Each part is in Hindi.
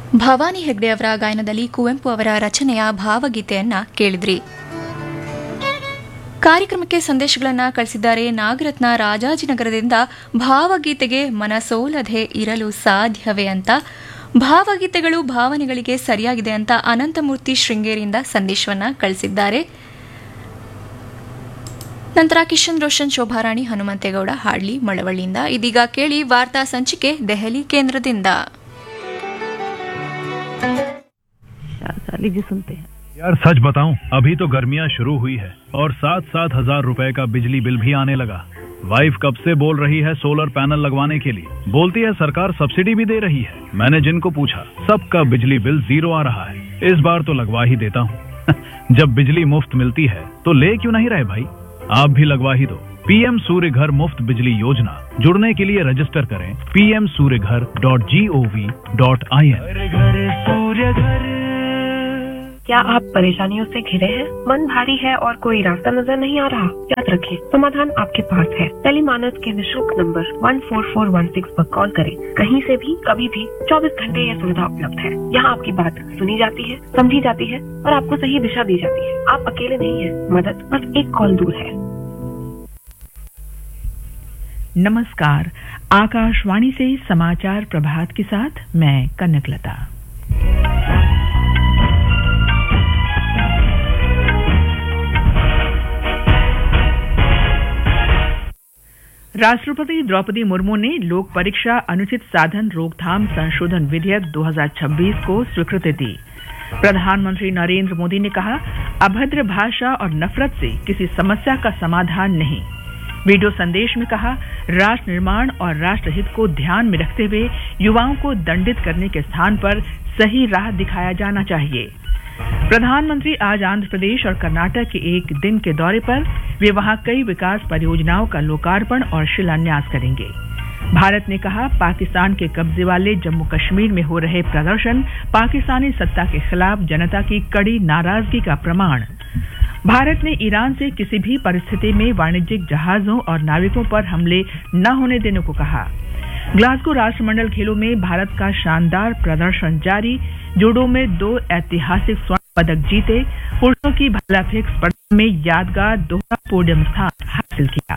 ಭವಾನಿ ಹೆಗ್ಡೆ ಅವರ ಗಾಯನದಲ್ಲಿ ಕುವೆಂಪು ಅವರ ರಚನೆಯ ಭಾವಗೀತೆಯನ್ನ ಕೇಳಿದ್ರಿ. ಕಾರ್ಯಕ್ರಮಕ್ಕೆ ಸಂದೇಶಗಳನ್ನು ಕಳಿಸಿದ್ದಾರೆ. ನಾಗರತ್ನ ರಾಜಾಜಿನಗರದಿಂದ ಭಾವಗೀತೆಗೆ ಮನಸೋಲದೆ ಇರಲು ಸಾಧ್ಯವೇ ಅಂತ, ಭಾವಗೀತೆಗಳು ಭಾವನೆಗಳಿಗೆ ಸರಿಯಾಗಿದೆ ಅಂತ ಅನಂತಮೂರ್ತಿ ಶೃಂಗೇರಿಯಿಂದ ಸಂದೇಶವನ್ನ ಕಳಿಸಿದ್ದಾರೆ. ನಂತರ ಕಿಶನ್ ರೋಷನ್, ಶೋಭಾರಾಣಿ, ಹನುಮಂತೇಗೌಡ, ಹಾಡ್ಲಿ, ಮಳವಳ್ಳಿಯಿಂದ. ಇದೀಗ ಕೇಳಿ ವಾರ್ತಾ ಸಂಚಿಕೆ ದೆಹಲಿ ಕೇಂದ್ರದಿಂದ. लीजिए सुनते हैं। यार सच बताऊं, अभी तो गर्मियां शुरू हुई है और 7-7 हजार रुपए का बिजली बिल भी आने लगा। वाइफ कब से बोल रही है सोलर पैनल लगवाने के लिए, बोलती है सरकार सब्सिडी भी दे रही है। मैंने जिनको पूछा सबका बिजली बिल 0 आ रहा है। इस बार तो लगवा ही देता हूँ। जब बिजली मुफ्त मिलती है तो ले क्यों नहीं रहे भाई, आप भी लगवा ही दो। पीएम सूर्य घर मुफ्त बिजली योजना, जुड़ने के लिए रजिस्टर करें pmsuryaghar.gov.in। क्या आप परेशानियों से घिरे हैं? मन भारी है और कोई रास्ता नजर नहीं आ रहा? याद रखें, समाधान आपके पास है। टेलीमानस के निःशुल्क नंबर 14416 पर कॉल करें। कहीं से भी कभी भी 24 घंटे यह सुविधा उपलब्ध है। यहाँ आपकी बात सुनी जाती है, समझी जाती है और आपको सही दिशा दी जाती है। आप अकेले नहीं हैं, मदद बस एक कॉल दूर है। नमस्कार, आकाशवाणी से समाचार प्रभात के साथ मैं कनकलता। राष्ट्रपति द्रौपदी मुर्मू ने लोक परीक्षा अनुचित साधन रोकथाम संशोधन विधेयक 2026 को स्वीकृति दी। प्रधानमंत्री नरेंद्र मोदी ने कहा, अभद्र भाषा और नफरत से किसी समस्या का समाधान नहीं। वीडियो संदेश में कहा, राष्ट्र निर्माण और राष्ट्रहित को ध्यान में रखते हुए युवाओं को दंडित करने के स्थान पर सही राह दिखाया जाना चाहिए। प्रधानमंत्री आज आंध्र प्रदेश और कर्नाटक के एक दिन के दौरे पर वे वहां कई विकास परियोजनाओं का लोकार्पण और शिलान्यास करेंगे। भारत ने कहा, पाकिस्तान के कब्जे वाले जम्मू कश्मीर में हो रहे प्रदर्शन पाकिस्तानी सत्ता के खिलाफ जनता की कड़ी नाराजगी का प्रमाण। भारत ने ईरान से किसी भी परिस्थिति में वाणिज्यिक जहाजों और नाविकों पर हमले न होने देने को कहा। ग्लासगो राष्ट्रमंडल खेलों में भारत का शानदार प्रदर्शन जारी, जूडो में 2 ऐतिहासिक स्वर्ण पदक जीते, पुरुषों की भाला फेंक स्पर्धा में यादगार दोहरा पोडियम स्थान हासिल किया।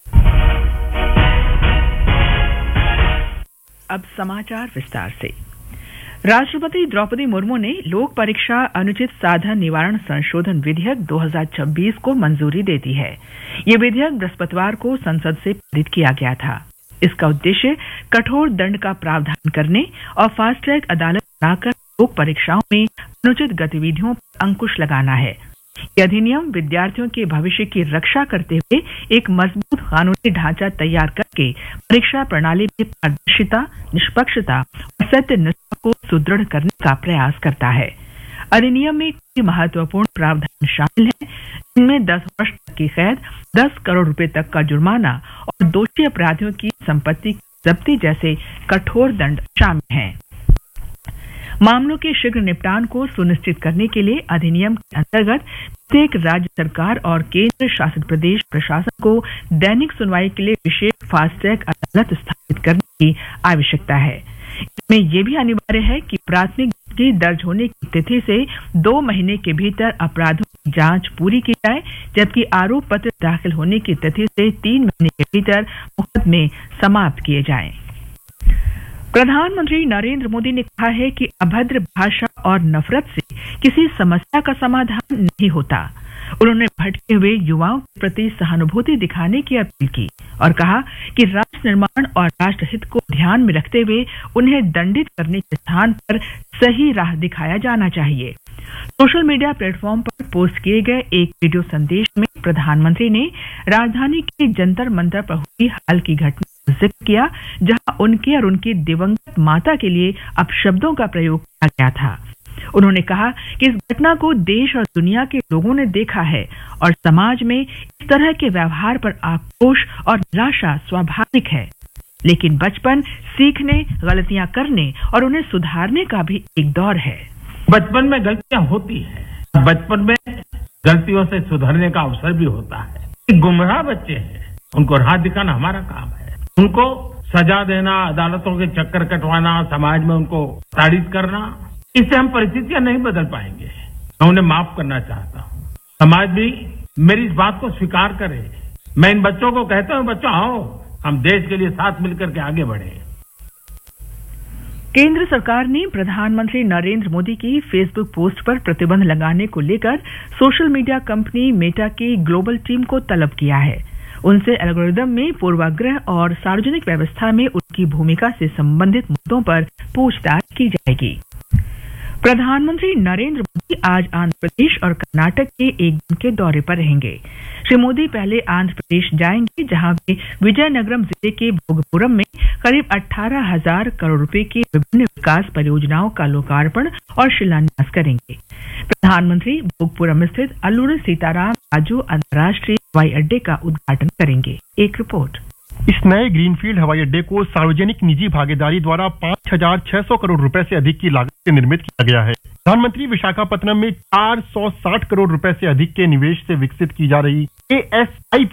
अब समाचार विस्तार से। राष्ट्रपति द्रौपदी मुर्मू ने लोक परीक्षा अनुचित साधन निवारण संशोधन विधेयक 2026 को मंजूरी दे दी है। ये विधेयक बृहस्पतिवार को संसद से पारित किया गया था। इसका उद्देश्य कठोर दंड का प्रावधान करने और फास्ट ट्रैक अदालत बनाकर लोक परीक्षाओं में अनुचित गतिविधियों पर अंकुश लगाना है। यह अधिनियम विद्यार्थियों के भविष्य की रक्षा करते हुए एक मजबूत कानूनी ढांचा तैयार करके परीक्षा प्रणाली में पारदर्शिता, निष्पक्षता और सत्यनिष्ठा को सुदृढ़ करने का प्रयास करता है। अधिनियम में कई महत्वपूर्ण प्रावधान शामिल हैं, जिनमें 10 वर्ष तक की कैद, 10 करोड़ रुपए तक का जुर्माना और दोषी अपराधियों की संपत्ति की जब्ती जैसे कठोर दंड शामिल हैं। मामलों के शीघ्र निपटान को सुनिश्चित करने के लिए अधिनियम के अंतर्गत प्रत्येक राज्य सरकार और केंद्र शासित प्रदेश प्रशासन को दैनिक सुनवाई के लिए विशेष फास्ट ट्रैक अदालत स्थापित करने की आवश्यकता है। इसमें यह भी अनिवार्य है कि प्राथमिकी दर्ज होने की तिथि से 2 महीने के भीतर अपराधों की जांच पूरी की जाए, जबकि आरोप पत्र दाखिल होने की तिथि से 3 महीने के भीतर मुकदमे समाप्त किए जाएं। प्रधानमंत्री नरेंद्र मोदी ने कहा है कि अभद्र भाषा और नफरत से किसी समस्या का समाधान नहीं होता। उन्होंने भटके हुए युवाओं के प्रति सहानुभूति दिखाने की अपील की और कहा कि राष्ट्र निर्माण और राष्ट्रहित को ध्यान में रखते हुए उन्हें दंडित करने के स्थान पर सही राह दिखाया जाना चाहिए। सोशल मीडिया प्लेटफॉर्म पर पोस्ट किए गए एक वीडियो संदेश में प्रधानमंत्री ने राजधानी के जंतर मंतर पर हुई हाल की घटना का जिक्र किया, जहां उनके और उनकी दिवंगत माता के लिए अपशब्दों का प्रयोग किया गया था। उन्होंने कहा कि इस घटना को देश और दुनिया के लोगों ने देखा है और समाज में इस तरह के व्यवहार पर आक्रोश और निराशा स्वाभाविक है, लेकिन बचपन सीखने, गलतियां करने और उन्हें सुधारने का भी एक दौर है। बचपन में गलतियां होती है, बचपन में गलतियों से सुधरने का अवसर भी होता है। गुमराह बच्चे हैं, उनको राह दिखाना हमारा काम है। उनको सजा देना, अदालतों के चक्कर कटवाना, समाज में उनको ताड़ित करना, इससे हम परिस्थितियां नहीं बदल पाएंगे। मैं उन्हें माफ करना चाहता हूं। समाज भी मेरी इस बात को स्वीकार करे। मैं इन बच्चों को कहता हूं, बच्चों आओ, हम देश के लिए साथ मिलकर के आगे बढ़े। केंद्र सरकार ने प्रधानमंत्री नरेंद्र मोदी की फेसबुक पोस्ट पर प्रतिबंध लगाने को लेकर सोशल मीडिया कंपनी मेटा की ग्लोबल टीम को तलब किया है। उनसे एल्गोरिदम में पूर्वाग्रह और सार्वजनिक व्यवस्था में उनकी भूमिका से संबंधित मुद्दों पर पूछताछ की जाएगी। प्रधानमंत्री नरेंद्र मोदी आज आंध्र प्रदेश और कर्नाटक के एक दिन के दौरे पर रहेंगे। श्री मोदी पहले आंध्र प्रदेश जाएंगे, जहां वे विजयनगरम जिले के भोगपुरम में करीब 18,000 करोड़ रुपए की विभिन्न विकास परियोजनाओं का लोकार्पण और शिलान्यास करेंगे। प्रधानमंत्री भोगपुरम स्थित अल्लूरी सीताराम राजू अंतर्राष्ट्रीय हवाई अड्डे का उद्घाटन करेंगे। एक रिपोर्ट। इस नए ग्रीनफील्ड हवाई अड्डे को सार्वजनिक निजी भागीदारी द्वारा 5,600 करोड़ रुपए से अधिक की लागत से निर्मित किया गया है। प्रधानमंत्री विशाखापत्तनम में 460 करोड़ रुपए से अधिक के निवेश से विकसित की जा रही ASIP